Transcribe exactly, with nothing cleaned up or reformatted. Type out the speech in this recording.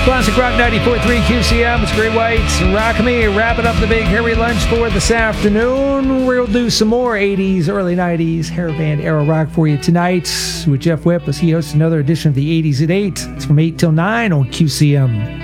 Classic Rock ninety-four point three Q C M. It's Great Whites. Rock Me. Wrapping up the big hairy lunch for this afternoon. We'll do some more eighties, early nineties hair band era rock for you tonight with Jeff Whipp as he hosts another edition of the eighties at eight. It's from eight till nine on Q C M.